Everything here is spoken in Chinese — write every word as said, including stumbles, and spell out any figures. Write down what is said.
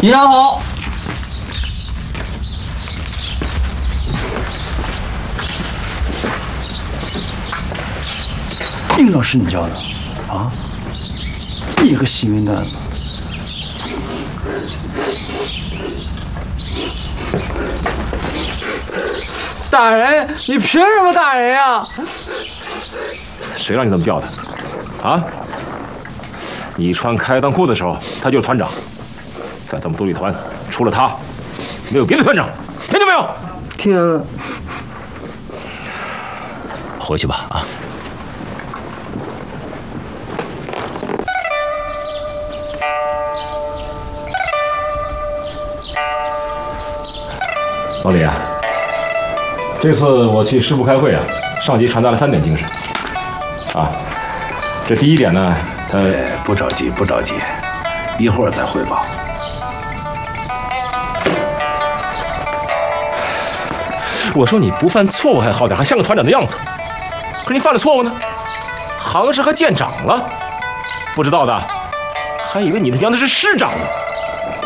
一站好。应当是你叫的啊！你个幸运蛋子！打人？你凭什么打人呀？ 谁让你这么叫的？啊！你穿开裆裤的时候，他就是团长。在咱们独立团，除了他，没有别的团长，听见没有？ 听了。 回去吧，啊！老李啊，这次我去师部开会啊，上级传达了三点精神。啊，这第一点呢，他、 哎、不着急，不着急，一会儿再汇报。 我说你不犯错误还好点，还像个团长的样子。可是你犯了错误呢，好像是还见长了，不知道的还以为你他娘的是师长呢。